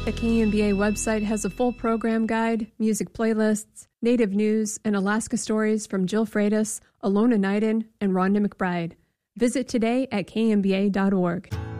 The KMBA website has a full program guide, music playlists, native news, and Alaska stories from Jill Freitas, Alona Knighton, and Rhonda McBride. Visit today at kmba.org.